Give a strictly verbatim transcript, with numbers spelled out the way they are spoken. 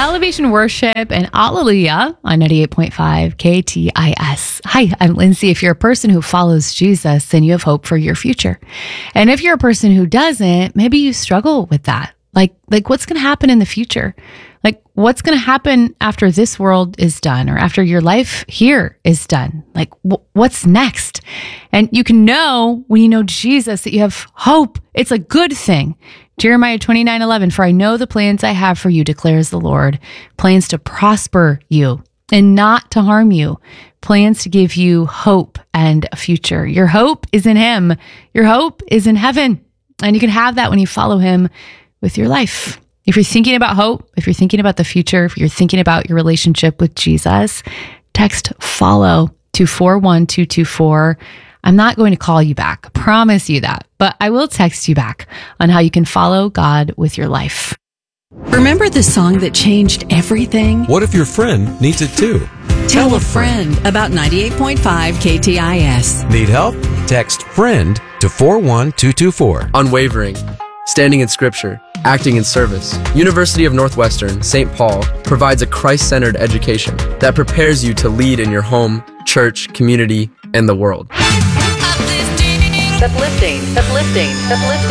Elevation Worship and Alleluia on ninety-eight point five K T I S. Hi, I'm Lindsay. If you're a person who follows Jesus, then you have hope for your future. And if you're a person who doesn't, maybe you struggle with that. Like, like what's going to happen in the future? Like, what's going to happen after this world is done or after your life here is done? Like, wh- what's next? And you can know when you know Jesus that you have hope. It's a good thing. Jeremiah twenty-nine eleven, for I know the plans I have for you, declares the Lord, plans to prosper you and not to harm you, plans to give you hope and a future. Your hope is in Him. Your hope is in heaven. And you can have that when you follow Him with your life. If you're thinking about hope, if you're thinking about the future, if you're thinking about your relationship with Jesus, text follow to four one two two four. I'm not going to call you back, I promise you that, but I will text you back on how you can follow God with your life. Remember the song that changed everything? What if your friend needs it too? Tell a friend about ninety-eight point five K T I S. Need help? Text FRIEND to four one two two four. Unwavering, standing in Scripture, acting in service. University of Northwestern, Saint Paul provides a Christ-centered education that prepares you to lead in your home, church, community, and the world. Uplifting, uplifting, uplifting.